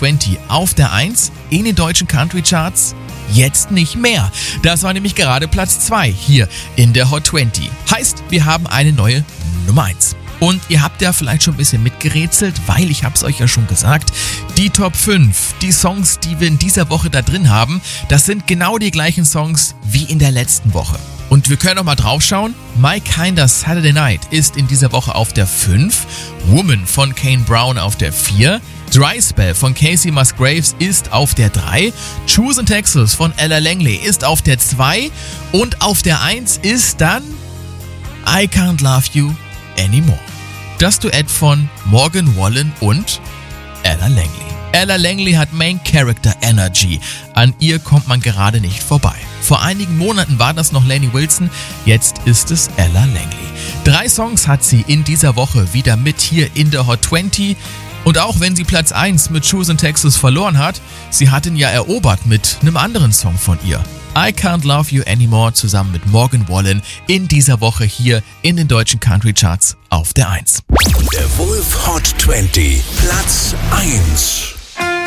20 auf der 1 in den deutschen Country Charts. Jetzt nicht mehr. Das war nämlich gerade Platz 2 hier in der Hot 20. Heißt, wir haben eine neue Nummer 1. Und ihr habt ja vielleicht schon ein bisschen mitgerätselt, weil ich hab's euch ja schon gesagt, die Top 5, die Songs, die wir in dieser Woche da drin haben, das sind genau die gleichen Songs wie in der letzten Woche. Und wir können noch mal drauf schauen. My Kinda Saturday Night ist in dieser Woche auf der 5, Woman von Kane Brown auf der 4, Dry Spell von Casey Musgraves ist auf der 3, Choose in Texas von Ella Langley ist auf der 2 und auf der 1 ist dann I Can't Love You Anymore. Das Duett von Morgan Wallen und Ella Langley. Ella Langley hat Main Character Energy. An ihr kommt man gerade nicht vorbei. Vor einigen Monaten war das noch Lainey Wilson, jetzt ist es Ella Langley. 3 Songs hat sie in dieser Woche wieder mit hier in der Hot 20. Und auch wenn sie Platz 1 mit Choose in Texas verloren hat, sie hat ihn ja erobert mit einem anderen Song von ihr. I Can't Love You Anymore zusammen mit Morgan Wallen in dieser Woche hier in den deutschen Country Charts auf der 1. Der Wolf Hot 20, Platz 1.